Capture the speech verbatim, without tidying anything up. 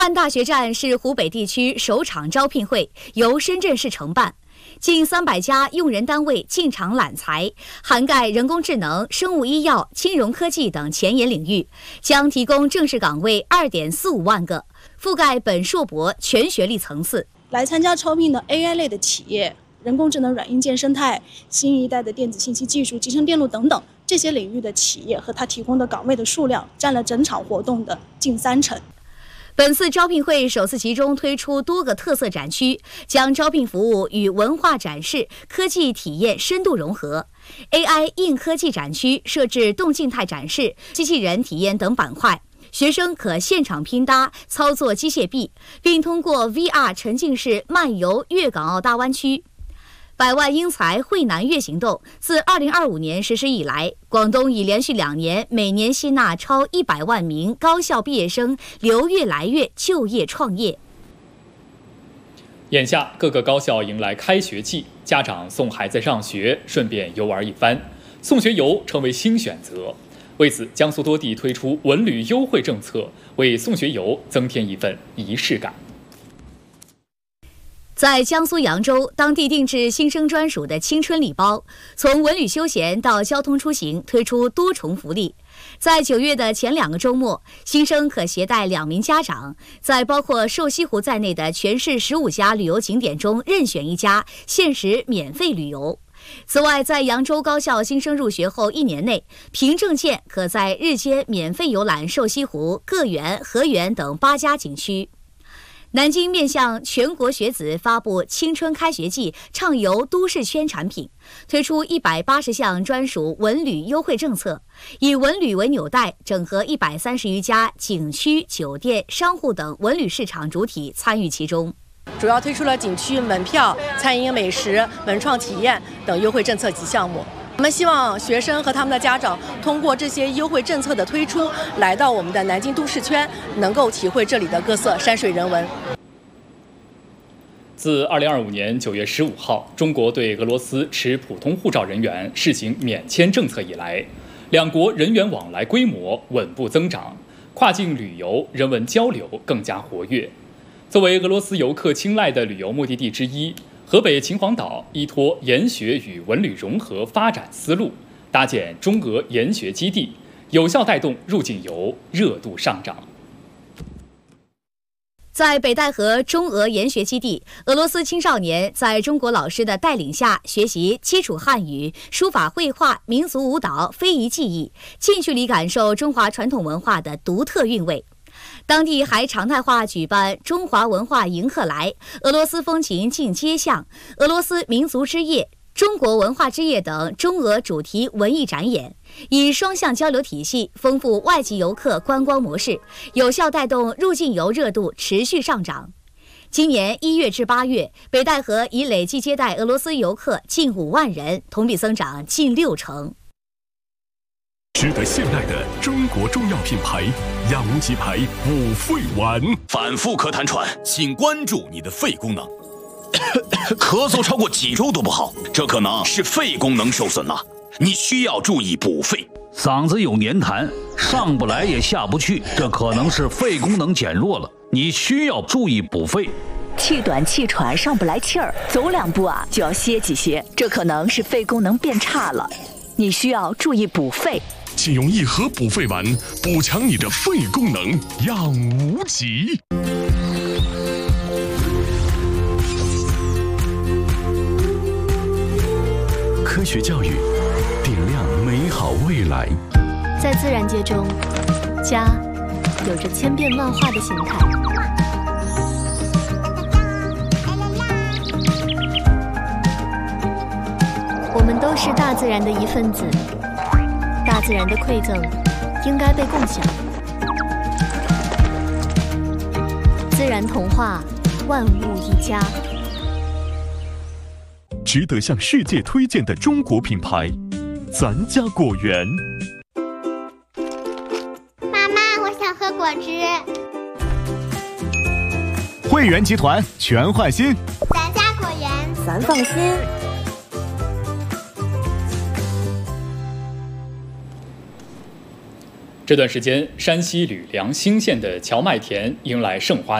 办大学站是湖北地区首场招聘会，由深圳市承办。近三百家用人单位进场揽才，涵盖人工智能、生物医药、金融科技等前沿领域，将提供正式岗位二点四五万个，覆盖本硕博全学历层次。 来参加招聘的 A I 类的企业、人工智能软硬件生态、新一代的电子信息技术、集成电路等等这些领域的企业和它提供的岗位的数量占了整场活动的近三成。 本次招聘会首次集中推出多个特色展区，将招聘服务与文化展示、科技体验深度融合。A I 硬科技展区设置动静态展示、机器人体验等板块，学生可现场拼搭、操作机械臂，并通过 V R 沉浸式漫游粤港澳大湾区。百万英才汇南粤行动自二零二五年实施以来，广东已连续两年每年吸纳超一百万名高校毕业生留粤来粤就业创业。 眼下各个高校迎来开学季，家长送孩子上学，顺便游玩一番，送学游成为新选择。为此，江苏多地推出文旅优惠政策，为送学游增添一份仪式感。 在江苏扬州，当地定制新生专属的青春礼包，从文旅休闲到交通出行，推出多重福利。在九月的前两个周末，新生可携带两名家长，在包括瘦西湖在内的全市十五家旅游景点中任选一家，限时免费旅游。此外，在扬州高校新生入学后一年内，凭证件可在日间免费游览瘦西湖、个园、河源等八家景区。南京面向全国学子发布青春开学季畅游都市圈产品，推出一百八十项专属文旅优惠政策，以文旅为纽带，整合一百三十余家景区、酒店、商户等文旅市场主体参与其中。 主要推出了景区门票、餐饮美食、文创体验等优惠政策及项目。我们希望学生和他们的家长通过这些优惠政策的推出，来到我们的南京都市圈，能够体会这里的各色山水人文。 自二零二五年九月十五号，中国对俄罗斯持普通护照人员试行免签政策以来，两国人员往来规模稳步增长，跨境旅游、人文交流更加活跃。作为俄罗斯游客青睐的旅游目的地之一，河北秦皇岛依托研学与文旅融合发展思路，搭建中俄研学基地，有效带动入境游热度上涨。 在北戴河中俄研学基地，俄罗斯青少年在中国老师的带领下学习基础汉语、书法绘画、民族舞蹈、非遗技艺，近距离感受中华传统文化的独特韵味。当地还常态化举办中华文化迎客来、俄罗斯风情进街巷、俄罗斯民族之夜、中国文化之夜等中俄主题文艺展演，以双向交流体系丰富外籍游客观光模式，有效带动入境游热度持续上涨。今年一月至八月，北戴河已累计接待俄罗斯游客近五万人，同比增长近六成。 值得信赖的中国中药品牌养无极牌补肺丸， 反复咳痰喘，请关注你的肺功能。咳嗽超过几周都不好，这可能是肺功能受损了，你需要注意补肺。 嗓子有黏痰，上不来也下不去，这可能是肺功能减弱了，你需要注意补肺。 气短气喘，上不来气儿，走两步啊就要歇几歇，这可能是肺功能变差了，你需要注意补肺。 请用一盒补肺丸补强你的肺功能，养无极。科学教育，点亮美好未来。 在自然界中，家有着千变万化的形态。我们都是大自然的一份子。大自然的馈赠应该被共享。自然童话，万物一家。 值得向世界推荐的中国品牌，咱家果园。 妈妈，我想喝果汁。 汇源集团全换新， 咱家果园， 咱放心。 这这段时间，山西吕梁兴县的荞麦田迎来盛花